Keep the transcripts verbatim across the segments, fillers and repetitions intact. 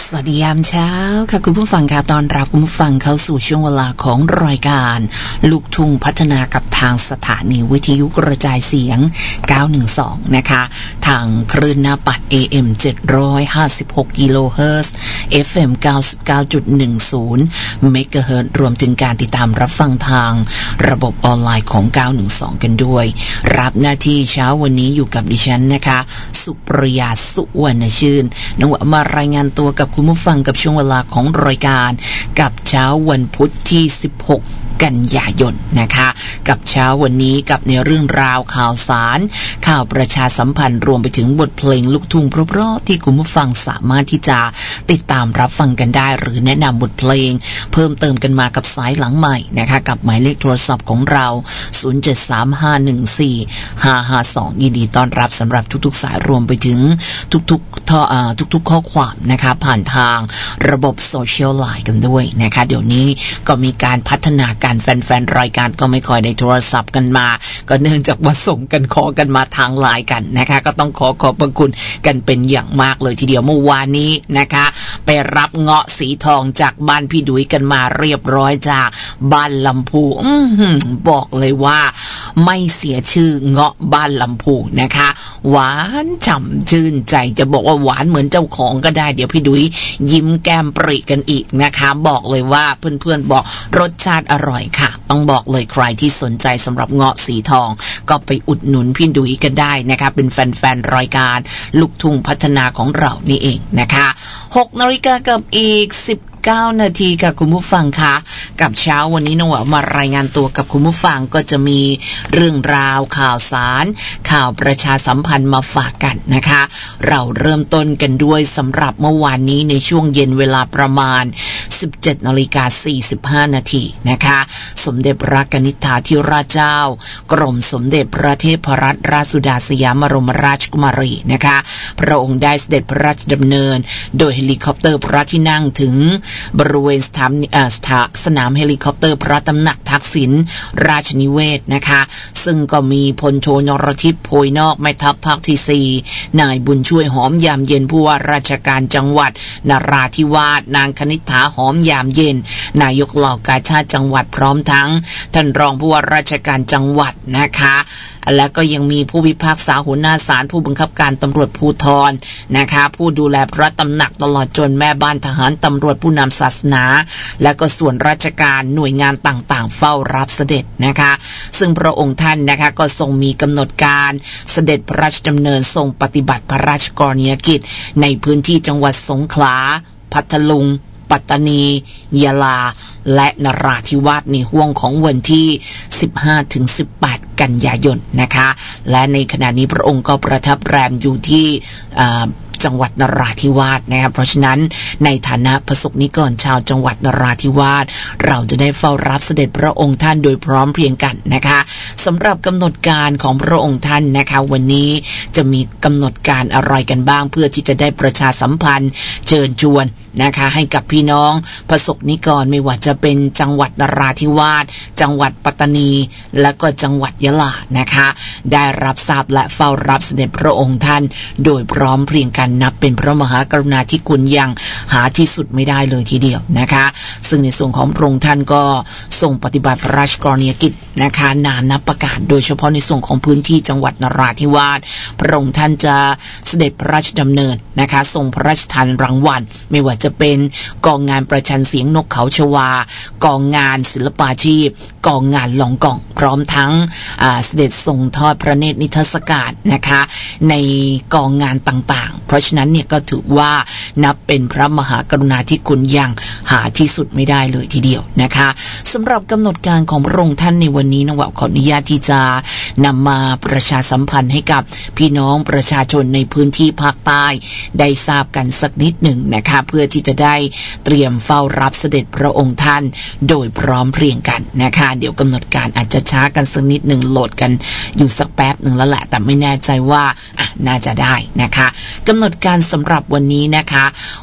สวัสดียามเช้าค่ะคุณผู้ฟังค่ะตอนรับคุณผู้ฟังเข้าสู่ช่วงเวลาของรายการลูกทุ่งพัฒนากับทางสถานีวิทยุกระจายเสียงเก้าหนึ่งสองนะคะทางคลื่นหน้าปัด เอ เอ็ม เจ็ดร้อยห้าสิบหก กิโลเฮิรตซ์ เอฟ เอ็ม เก้าสิบเก้าจุดหนึ่งศูนย์ เมกะเฮิรตซ์รวมถึงการติดตามรับฟังทางระบบออนไลน์ของเก้าหนึ่งสองกันด้วยรับหน้าที่เช้าวันนี้อยู่กับดิฉันนะคะสุปริยาสุวรรณชื่นนวมารายงานตัวกับคุณผู้ฟังกับช่วงเวลาของรายการกับเช้าวันพุธที่สิบหกกันยายนนะคะกับเช้าวันนี้กับในเรื่องราวข่าวสารข่าวประชาสัมพันธ์รวมไปถึงบทเพลงลูกทุ่งเพราะๆที่คุณผู้ฟังสามารถที่จะติดตามรับฟังกันได้หรือแนะนำบทเพลงเพิ่มเติมกันมากับสายหลังใหม่นะคะกับหมายเลขโทรศัพท์ของเราศูนย์ เจ็ด สาม ห้า หนึ่ง สี่ ห้า ห้า สองยินดีต้อนรับสำหรับทุกๆสายรวมไปถึงทุกๆท่ออ่าทุกๆข้อความนะคะผ่านทางระบบโซเชียลไลน์กันด้วยนะคะเดี๋ยวนี้ก็มีการพัฒนาการแฟนๆรายการก็ไม่ค่อยได้โทรศัพท์กันมาก็เนื่องจากว่าส่งกันขอกันมาทางไลน์กันนะคะก็ต้องขอขอบพระคุณกันเป็นอย่างมากเลยทีเดียวเมื่อวานนี้นะคะไปรับเงาะสีทองจากบ้านพี่ดุยกันมาเรียบร้อยจากบ้านลำพูอื้อหือบอกเลยว่าไม่เสียชื่อเงาะบ้านลำพูนะคะหวานฉ่ำชื่นใจจะบอกว่าหวานเหมือนเจ้าของก็ได้เดี๋ยวพี่ดุยยิ้มแก้มปริกันอีกนะคะบอกเลยว่าเพื่อนๆบอกรสชาติอร่อยค่ะต้องบอกเลยใครที่สนใจสำหรับเงาะสีทองก็ไปอุดหนุนพี่ดุยกันได้นะคะเป็นแฟนๆรายการลูกทุ่งพัฒนาของเรานี่เองนะคะหกนาฬิกากับอีกสิบเก้านาทีค่ะคุณผู้ฟังคะกับเช้าวันนี้นวมารายงานตัวกับคุณผู้ฟังก็จะมีเรื่องราวข่าวสารข่าวประชาสัมพันธ์มาฝากกันนะคะเราเริ่มต้นกันด้วยสำหรับเมื่อวานนี้ในช่วงเย็นเวลาประมาณ สิบเจ็ดนาฬิกาสี่สิบห้านาทีนะคะสมเด็จพระกนิษฐาธิราชเจ้ากรมสมเด็จพระเทพรัตนราชสุดาสยามบรมราชกุมารีนะคะพระองค์ได้เสด็จพระราชดำเนินโดยเฮลิคอปเตอร์พระที่นั่งถึงบริเวณสถานสนามเฮลิคอปเตอร์พระตำหนักทักษิณราชนิเวศนะคะซึ่งก็มีพลโทนรทิพย์โพยนอกแม่ทัพภาคที่สี่นายบุญช่วยหอมยามเย็นผู้ว่าราชการจังหวัดนราธิวาสนางคณิษฐาหอมยามเย็นนายกเหล่ากาชาดจังหวัดพร้อมทั้งท่านรองผู้ว่าราชการจังหวัดนะคะและก็ยังมีผู้พิพากษาหัวหน้าศาลผู้บังคับการตำรวจภูธรนะคะผู้ดูแลพระตำหนักตลอดจนแม่บ้านทหารตำรวจผู้นำศาสนาและก็ส่วนราชการหน่วยงานต่างๆเฝ้ารับเสด็จนะคะซึ่งพระองค์ท่านนะคะก็ทรงมีกำหนดการเสด็จพระราชดำเนินทรงปฏิบัติพระราชกรณียกิจในพื้นที่จังหวัดสงขลาพัทลุงปัตตานียะลาและนราธิวาสในห้วงของวันที่ สิบห้าถึงสิบแปด กันยายนนะคะและในขณะนี้พระองค์ก็ประทับแรมอยู่ที่จังหวัดนราธิวาสนะครับเพราะฉะนั้นในฐานะประสบนิกรชาวจังหวัดนราธิวาสเราจะได้เฝ้ารับเสด็จพระองค์ท่านโดยพร้อมเพรียงกันนะคะสำหรับกำหนดการของพระองค์ท่านนะคะวันนี้จะมีกำหนดการอะไรกันบ้างเพื่อที่จะได้ประชาสัมพันธ์เชิญชวนนะคะให้กับพี่น้องประสบนิกรไม่ว่าจะเป็นจังหวัดนราธิวาสจังหวัดปัตตานีและก็จังหวัดยะลานะคะได้รับทราบและเฝ้ารับเสด็จพระองค์ท่านโดยพร้อมเพรียงกันนับเป็นพระมหากรุณาธิคุณอย่างหาที่สุดไม่ได้เลยทีเดียวนะคะซึ่งในส่วนของพระองค์ท่านก็ทรงปฏิบัติพระราชกรณียกิจนะคะนานับประการโดยเฉพาะในส่วนของพื้นที่จังหวัดนราธิวาสพระองค์ท่านจะเสด็จพระราชดำเนินนะคะทรงพระราชทานรางวัลไม่ว่าจะเป็นกองงานประชันเสียงนกเขาชวากองงานศิลปาชีพกองงานลองกองพร้อมทั้งเสด็จทรงทอดพระเนตรนิทรรศการนะคะในกองงานต่างๆเพราะฉะนั้นเนี่ยก็ถือว่านับเป็นพระมหากรุณาธิคุณอย่างหาที่สุดไม่ได้เลยทีเดียวนะคะสำหรับกำหนดการของพระองค์ท่านในวันนี้นวขออนุญาตที่จะนำมาประชาสัมพันธ์ให้กับพี่น้องประชาชนในพื้นที่ภาคใต้ได้ทราบกันสักนิดหนึ่งนะคะเพื่อที่จะได้เตรียมเฝ้ารับเสด็จพระองค์ท่านโดยพร้อมเพรียงกันนะคะเดี๋ยวกำหนดการอาจจะช้ากันสักนิดหนึ่งโหลดกันอยู่สักแป๊บหนึ่งแล้วแหละแต่ไม่แน่ใจว่าอ่ะน่าจะได้นะคะกำหนดการสำหรับวันนี้นะคะวันพุธ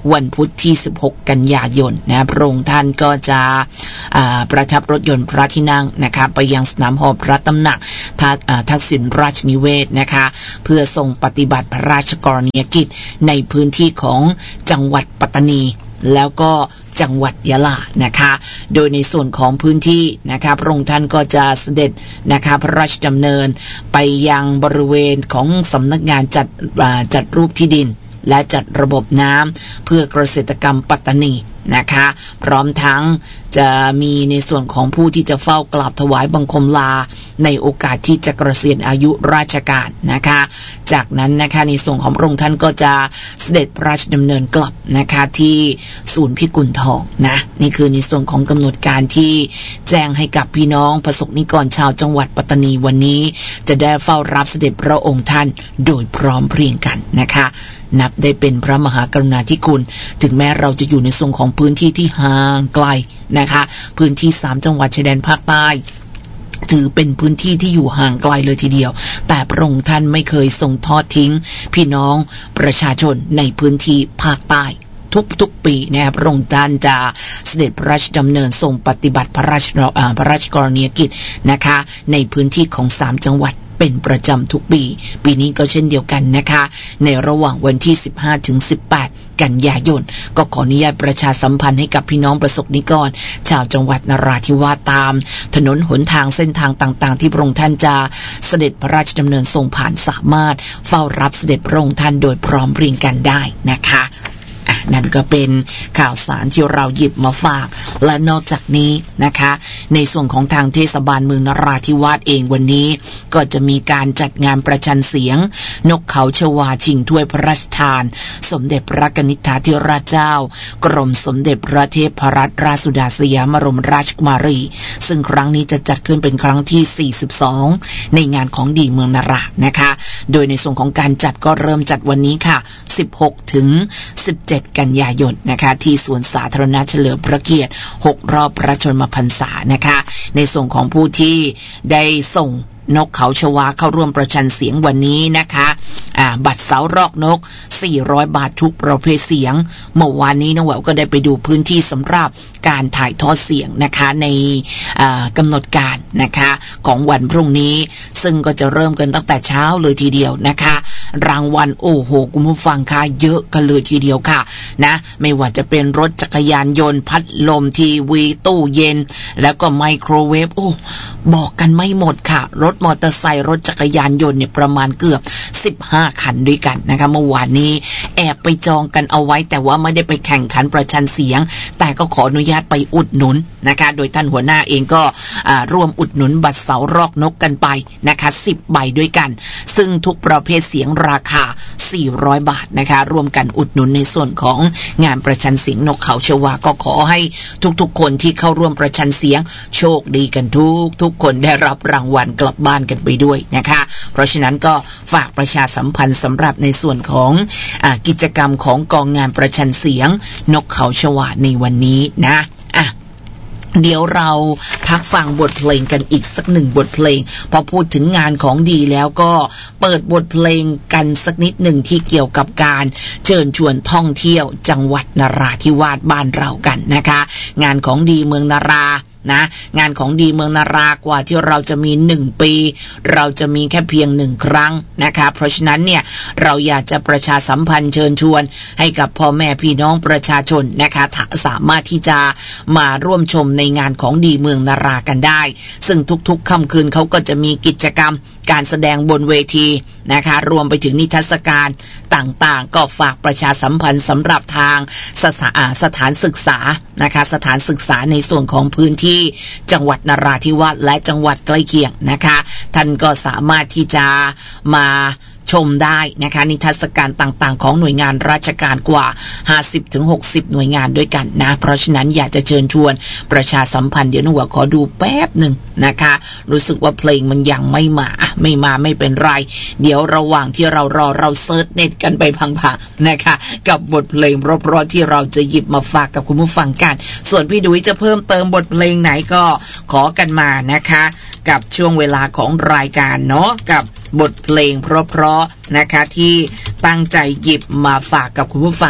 ธที่สิบหกกันยายนนะพระองค์ท่านก็จะประทับรถยนต์พระที่นั่งนะคะไปยังสนามหอพระตำหนักทักษิณราชนิเวศนะคะเพื่อทรงปฏิบัติพระราชกรณียกิจในพื้นที่ของจังหวัดปัตตานีแล้วก็จังหวัดยะลานะคะโดยในส่วนของพื้นที่นะคะพระองค์ท่านก็จะเสด็จนะคะพระราชดำเนินไปยังบริเวณของสำนักงานจัดจัดรูปที่ดินและจัดระบบน้ำเพื่อเกษตรกรรมปัตตานีนะคะพร้อมทั้งจะมีในส่วนของผู้ที่จะเฝ้ากราบถวายบังคมลาในโอกาสที่จะเกษียณอายุราชการนะคะจากนั้นนะคะในส่วนของพระองค์ท่านก็จะเสด็จพระราชดำเนินกลับนะคะที่ศูนย์พิกุลทองนะนี่คือในส่วนของกำหนดการที่แจ้งให้กับพี่น้องประสบนิกรชาวจังหวัดปัตตานีวันนี้จะได้เฝ้ารับเสด็จพระองค์ท่านโดยพร้อมเพรียงกันนะคะนับได้เป็นพระมหากรุณาธิคุณถึงแม้เราจะอยู่ในส่วนของพื้นที่ที่ห่างไกลนะคะพื้นที่สามจังหวัดชายแดนภาคใต้ถือเป็นพื้นที่ที่อยู่ห่างไกลเลยทีเดียวแต่พระองค์ท่านไม่เคยทรงทอดทิ้งพี่น้องประชาชนในพื้นที่ภาคใต้ทุกๆปีนะครับพระองค์ท่านจะเสด็จพระราชดำเนินทรงปฏิบัติพระราชพระราชกรณียกิจนะคะในพื้นที่ของสามจังหวัดเป็นประจำทุกปีปีนี้ก็เช่นเดียวกันนะคะในระหว่างวันที่สิบห้าถึงสิบแปดกันยายนก็ขออนุญาตประชาสัมพันธ์ให้กับพี่น้องประสบนิกรชาวจังหวัดนราธิวาสตามถนนหนทางเส้นทางต่างๆที่พระองค์ท่านจะเสด็จพระราชดำเนินทรงผ่านสามารถเฝ้ารับเสด็จพระองค์ท่านโดยพร้อมเพรียงกันได้นะคะนั่นก็เป็นข่าวสารที่เราหยิบมาฝากและนอกจากนี้นะคะในส่วนของทางเทศบาลเมืองนราธิวาสเองวันนี้ก็จะมีการจัดงานประชันเสียงนกเขาชวาชิงถ้วยพระราชทานสมเด็จพระกนิษฐาธิราชเจ้ากรมสมเด็จพระเทพรัตนราชสุดาสยามบรมราชกุมารีซึ่งครั้งนี้จะจัดขึ้นเป็นครั้งที่สี่สิบสองในงานของดีเมืองนรานะคะโดยในส่วนของการจัดก็เริ่มจัดวันนี้ค่ะสิบหกถึงสิบเจ็ดกันยายนนะคะที่สวนสาธารณะเฉลิมพระเกียรติหกรอบพระชนมพรรษานะคะในส่วนของผู้ที่ได้ส่งนกเขาชวาเข้าร่วมประชันเสียงวันนี้นะคะอ่าบัตรเสารอกนกสี่ร้อยบาททุกประเภทเสียงเมื่อวานนี้น้องแหววก็ได้ไปดูพื้นที่สำหรับการถ่ายทอดเสียงนะคะในอ่ากำหนดการนะคะของวันพรุ่งนี้ซึ่งก็จะเริ่มกันตั้งแต่เช้าเลยทีเดียวนะคะรางวัลโอ้โหคุณผู้ฟังค่ะเยอะกันเลยทีเดียวค่ะนะไม่ว่าจะเป็นรถจักรยานยนต์พัดลมทีวีตู้เย็นแล้วก็ไมโครเวฟโอ้บอกกันไม่หมดค่ะรถมอเตอร์ไซค์รถจักรยานยนต์เนี่ยประมาณเกือบสิบห้าคันด้วยกันนะคะเมื่อวานนี้แอบไปจองกันเอาไว้แต่ว่าไม่ได้ไปแข่งขันประชันเสียงแต่ก็ขออนุญาตไปอุดหนุนนะคะโดยท่านหัวหน้าเองก็ร่วมอุดหนุนบัตรเสารอกนกกันไปนะคะสิบใบด้วยกันซึ่งทุกประเภทเสียงราคาสี่ร้อยบาทนะคะร่วมกันอุดหนุนในส่วนของงานประชันเสียงนกเขาชวาก็ขอให้ทุกๆคนที่เข้าร่วมประชันเสียงโชคดีกันทุกทุกคนได้รับรางวัลกลับบ้านกันไปด้วยนะคะเพราะฉะนั้นก็ฝากประชาสัมพันธ์สำหรับในส่วนของอ่ากิจกรรมของกองงานประชันเสียงนกเขาชวาในวันนี้นะอ่ะเดี๋ยวเราพักฟังบทเพลงกันอีกสักหนึ่งบทเพลงพอพูดถึงงานของดีแล้วก็เปิดบทเพลงกันสักนิดหนึ่งที่เกี่ยวกับการเชิญชวนท่องเที่ยวจังหวัดนราธิวาสบ้านเรากันนะคะงานของดีเมืองนารานะงานของดีเมืองนารากว่าที่เราจะมีหนึ่งปีเราจะมีแค่เพียงหนึ่งครั้งนะคะเพราะฉะนั้นเนี่ยเราอยากจะประชาสัมพันธ์เชิญชวนให้กับพ่อแม่พี่น้องประชาชนนะคะสามารถที่จะมาร่วมชมในงานของดีเมืองนารากันได้ซึ่งทุกๆค่ำคืนเขาก็จะมีกิจกรรมการแสดงบนเวทีนะคะรวมไปถึงนิทรรศการต่างๆก็ฝากประชาสัมพันธ์สำหรับทางสถาสถานศึกษานะคะสถานศึกษาในส่วนของพื้นที่จังหวัดนราธิวาสและจังหวัดใกล้เคียงนะคะท่านก็สามารถที่จะมาชมได้นะคะนิทรรศการต่างๆของหน่วยงานราชการกว่า ห้าสิบถึงหกสิบ หน่วยงานด้วยกันนะเพราะฉะนั้นอยากจะเชิญชวนประชาสัมพันธ์เดี๋ยวหนูขอดูแป๊บหนึ่งนะคะรู้สึกว่าเพลงมันยังไม่มาไม่มาไม่เป็นไรเดี๋ยวระหว่างที่เรารอเราเซิร์ชเน็ตกันไปพังๆนะคะกับบทเพลงเพราะๆที่เราจะหยิบมาฝากกับคุณผู้ฟังกันส่วนพี่ดุ้ยจะเพิ่มเติมบทเพลงไหนก็ขอกันมานะคะกับช่วงเวลาของรายการเนาะกับบทเพลงเพราะๆนะคะที่ตั้งใจหยิบมาฝากกับคุณผู้ฟัง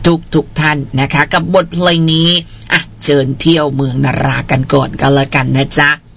ทุกทุกท่านนะคะกับบทเพลงนี้อ่ะเชิญเที่ยวเมืองนารากันก่อนก็แล้วกันนะจ๊ะ